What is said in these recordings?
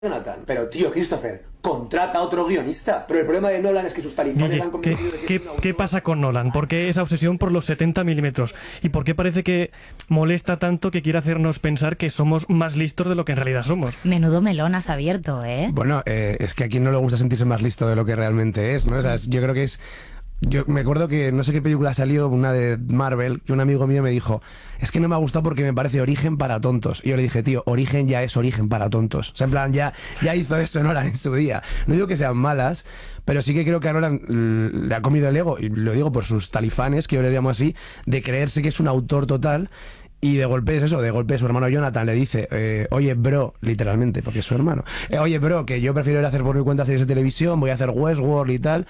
Jonathan. Pero tío, Christopher, contrata a otro guionista. Pero el problema de Nolan es que sus talifones Oye, han convencido de que es un autor... ¿qué pasa con Nolan? ¿Por qué esa obsesión por los 70 milímetros? ¿Y por qué parece que molesta tanto que quiere hacernos pensar que somos más listos de lo que en realidad somos? Menudo melón has abierto, ¿eh? Bueno, es que a quien no le gusta sentirse más listo de lo que realmente es, ¿no? O sea, yo creo que es... Yo me acuerdo que no sé qué película salió, una de Marvel, que un amigo mío me dijo, es que no me ha gustado porque me parece Origen para tontos. Y yo le dije, tío, Origen ya es Origen para tontos. O sea, en plan, ya hizo eso Nolan en su día. No digo que sean malas, pero sí que creo que a Nolan le ha comido el ego, y lo digo por sus talifanes, que yo le llamo así, de creerse que es un autor total. Y de golpe es eso, de golpe su hermano Jonathan le dice, oye bro, literalmente, porque es su hermano, oye bro, que yo prefiero ir a hacer por mi cuenta series de televisión, voy a hacer Westworld y tal.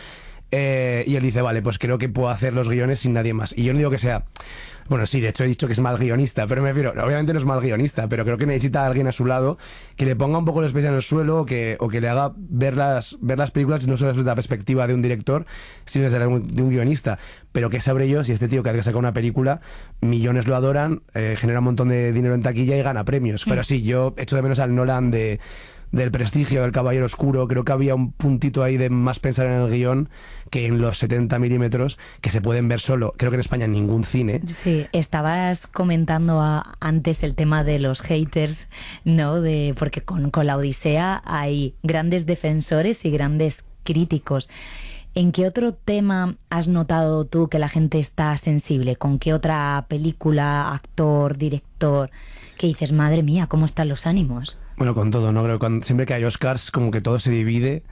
Y él dice, vale, pues creo que puedo hacer los guiones sin nadie más. Y yo no digo que sea... Bueno, sí, de hecho he dicho que es mal guionista, pero me refiero, obviamente no es mal guionista, pero creo que necesita a alguien a su lado que le ponga un poco los pies en el suelo o que le haga ver las películas no solo desde la perspectiva de un director, sino desde de un guionista. Pero qué sabré yo si este tío que ha sacado una película, millones lo adoran, genera un montón de dinero en taquilla y gana premios. Pero sí, yo echo de menos al Nolan del Prestigio, del Caballero Oscuro. Creo que había un puntito ahí de más pensar en el guión que en los 70 milímetros que se pueden ver solo, creo que en España en ningún cine. Sí, estabas comentando antes el tema de los haters, ¿no? Porque con la Odisea hay grandes defensores y grandes críticos. ¿En qué otro tema has notado tú que la gente está sensible? ¿Con qué otra película, actor, director, que dices, madre mía, cómo están los ánimos? Bueno, con todo, ¿no? Creo que siempre que hay Oscars, como que todo se divide.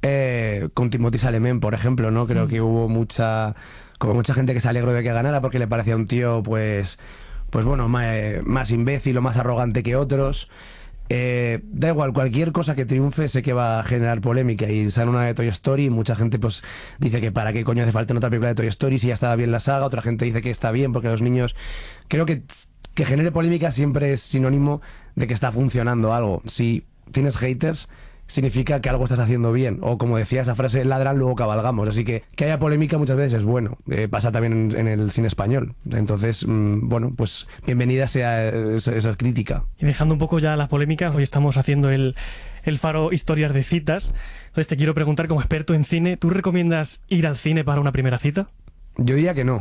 Con Timothée Chalamet, por ejemplo, ¿no? Creo que hubo mucha gente que se alegró de que ganara porque le parecía un tío, pues bueno, más imbécil o más arrogante que otros. Da igual, cualquier cosa que triunfe sé que va a generar polémica, y sale una de Toy Story y mucha gente pues dice que para qué coño hace falta otra película de Toy Story si ya estaba bien la saga. Otra gente dice que está bien porque los niños... Creo que genere polémica siempre es sinónimo de que está funcionando algo. Si tienes haters, significa que algo estás haciendo bien, o como decía esa frase, ladran luego cabalgamos. Así que haya polémica muchas veces es bueno. Pasa también en el cine español. Entonces, bueno, pues bienvenida sea esa crítica. Y dejando un poco ya las polémicas, hoy estamos haciendo el Faro Historias de Citas. Entonces te quiero preguntar, como experto en cine, ¿tú recomiendas ir al cine para una primera cita? Yo diría que no.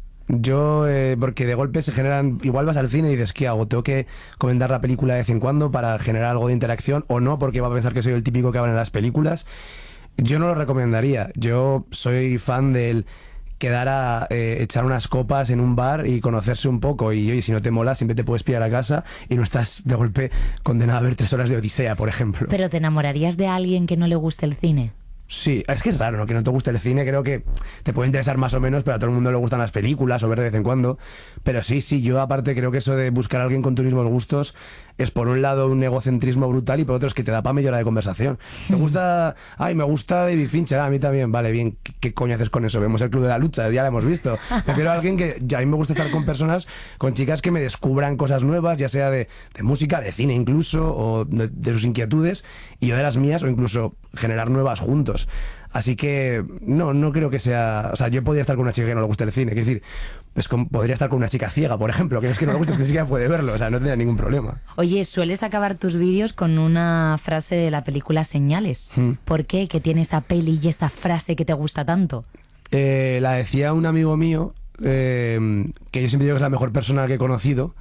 Yo, porque de golpe se generan... Igual vas al cine y dices, ¿qué hago? ¿Tengo que comentar la película de vez en cuando para generar algo de interacción? ¿O no? Porque va a pensar que soy el típico que habla en las películas. Yo no lo recomendaría. Yo soy fan del quedar a echar unas copas en un bar y conocerse un poco. Y oye, si no te mola, siempre te puedes pillar a casa y no estás de golpe condenado a ver 3 horas de Odisea, por ejemplo. ¿Pero te enamorarías de alguien que no le guste el cine? Sí, es que es raro, ¿no? Que no te guste el cine. Creo que te puede interesar más o menos, pero a todo el mundo le gustan las películas o ver de vez en cuando. Pero sí, yo aparte creo que eso de buscar a alguien con tus mismos gustos es por un lado un egocentrismo brutal y por otro es que te da para media hora de conversación. ¿Te gusta? Ay, me gusta David Fincher, a mí también. Vale, bien, ¿qué coño haces con eso? Vemos el Club de la Lucha, ya lo hemos visto. Prefiero a alguien que... A mí me gusta estar con personas, con chicas que me descubran cosas nuevas, ya sea de música, de cine incluso, o de sus inquietudes, y yo de las mías, o incluso generar nuevas juntos. Así que no creo que sea... O sea, yo podría estar con una chica que no le guste el cine. Es decir, pues podría estar con una chica ciega, por ejemplo, que es que no le gusta, es que ni siquiera puede verlo. O sea, no tendría ningún problema. Oye, sueles acabar tus vídeos con una frase de la película Señales. ¿Por qué? ¿Qué tiene esa peli y esa frase que te gusta tanto? La decía un amigo mío, que yo siempre digo que es la mejor persona que he conocido.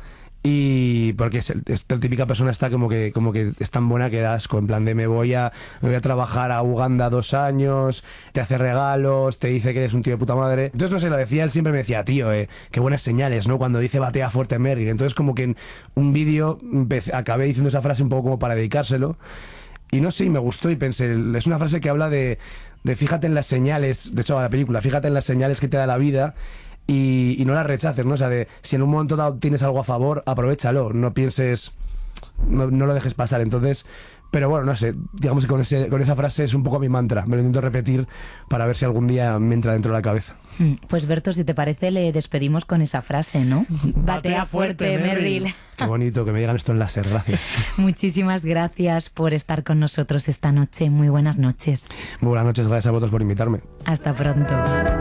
Y porque esta típica persona está como que es tan buena que da asco, en plan de me voy a trabajar a Uganda 2 años, te hace regalos, te dice que eres un tío de puta madre. Entonces no sé, lo decía, él siempre me decía, tío, qué buenas señales, ¿no? Cuando dice batea fuerte Merrill. Entonces como que en un vídeo acabé diciendo esa frase un poco como para dedicárselo. Y no sé, me gustó y pensé, es una frase que habla de fíjate en las señales, de hecho a la película, fíjate en las señales que te da la vida. Y no las rechaces, ¿no? O sea, si en un momento dado tienes algo a favor, aprovéchalo, no pienses, no lo dejes pasar. Entonces, pero bueno, no sé, digamos que con esa frase es un poco mi mantra, me lo intento repetir para ver si algún día me entra dentro de la cabeza. Pues Berto, si te parece, le despedimos con esa frase, ¿no? Batea fuerte, Merrill. Qué bonito que me digan esto en láser, gracias. Muchísimas gracias por estar con nosotros esta noche, muy buenas noches. Muy buenas noches, gracias a vosotros por invitarme. Hasta pronto.